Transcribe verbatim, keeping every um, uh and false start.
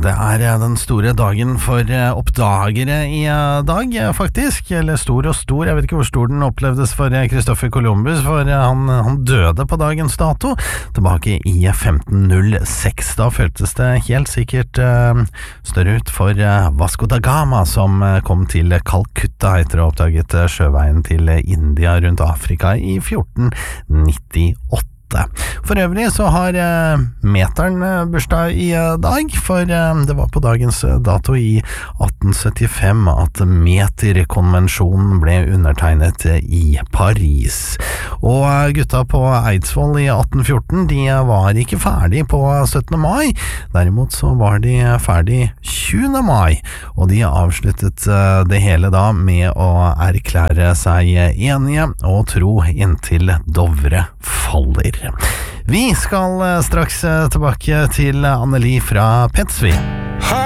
det er den store dagen for oppdagere i dag, faktisk. Eller stor og stor, jeg vet ikke hvor stor den opplevdes for Christopher Columbus, for han, han døde på dagens dato, tilbake i femten null seks. Da føltes det helt sikkert uh, større ut for uh, Vasco da Gama, som uh, kom til Calcutta etter å ha oppdaget uh, sjøveien til India rundt Afrika i fjorten nittiåtte. For øvrig så har eh, meteren eh, bursdag i eh, dag, for eh, det var på dagens eh, dato i atten syttifem at meterkonvensjonen ble undertegnet eh, i Paris. Og eh, gutta på Eidsvoll i atten fjorten, de eh, var ikke ferdig på syttende mai, derimot så var de ferdig tjuende mai, og de avsluttet eh, det hele da med å erklære seg enige og tro inntil Dovre faller. Vi skal straks tilbake til Anneli fra Petsvi.